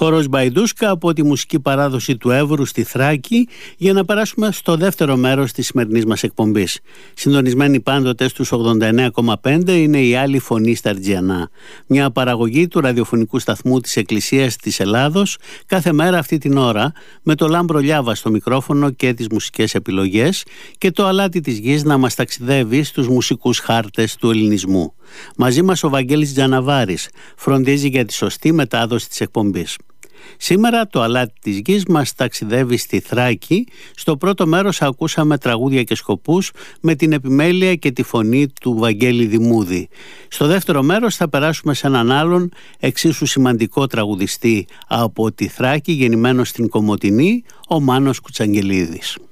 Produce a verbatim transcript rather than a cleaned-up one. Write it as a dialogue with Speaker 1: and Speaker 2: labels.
Speaker 1: Χορός Μπαϊντούσκα από τη μουσική παράδοση του Εύρου στη Θράκη, για να περάσουμε στο δεύτερο μέρος της σημερινής μας εκπομπής. Συντονισμένοι πάντοτε στους ογδόντα εννέα κόμμα πέντε είναι η Άλλη Φωνή στα Αρτζιανά, μια παραγωγή του ραδιοφωνικού σταθμού της Εκκλησίας της Ελλάδος, κάθε μέρα αυτή την ώρα, με το Λάμπρο Λιάβα στο μικρόφωνο και τις μουσικές επιλογές και το αλάτι της γης να μας ταξιδεύει στους μουσικούς χάρτες του ελληνισμού. Μαζί μας ο Βαγγέλης Τζαναβάρης φροντίζει για τη σωστή μετάδοση της εκπομπής. Σήμερα το αλάτι της γης μας ταξιδεύει στη Θράκη. Στο πρώτο μέρος ακούσαμε τραγούδια και σκοπούς με την επιμέλεια και τη φωνή του Βαγγέλη Δημούδη. Στο δεύτερο μέρος θα περάσουμε σε έναν άλλον εξίσου σημαντικό τραγουδιστή από τη Θράκη, γεννημένο στην Κομοτηνή, ο Μάνος Κουτσαγγελίδης.